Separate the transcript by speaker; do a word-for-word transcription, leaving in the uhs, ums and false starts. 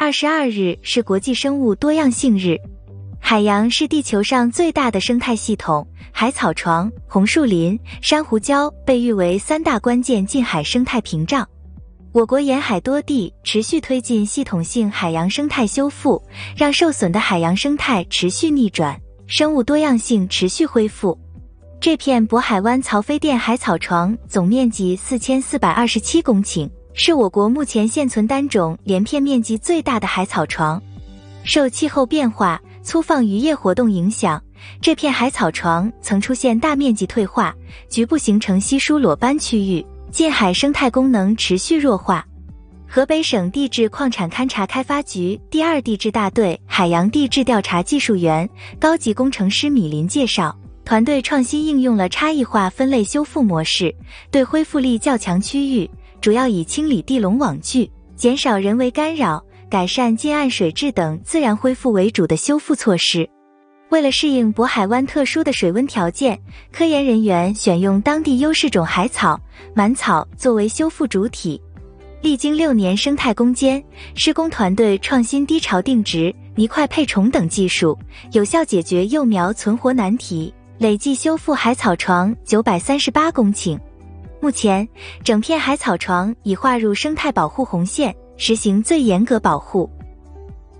Speaker 1: 二十二日是国际生物多样性日。海洋是地球上最大的生态系统，海草床、红树林、珊瑚礁被誉为三大关键近海生态屏障。我国沿海多地持续推进系统性海洋生态修复，让受损的海洋生态持续逆转，生物多样性持续恢复。这片渤海湾曹妃甸海草床总面积四千四百二十七公顷，是我国目前现存单种连片面积最大的海草床。受气候变化、粗放渔业活动影响，这片海草床曾出现大面积退化，局部形成稀疏裸斑区域，近海生态功能持续弱化。河北省地质矿产勘察开发局第二地质大队海洋地质调查技术员、高级工程师米林介绍，团队创新应用了差异化分类修复模式，对恢复力较强区域，主要以清理地笼网具、减少人为干扰、改善近岸水质等自然恢复为主的修复措施。为了适应渤海湾特殊的水温条件，科研人员选用当地优势种海草、满草作为修复主体。历经六年生态攻坚，施工团队创新低潮定植、泥块配重等技术，有效解决幼苗存活难题，累计修复海草床九百三十八公顷。目前，整片海草床已划入生态保护红线，实行最严格保护。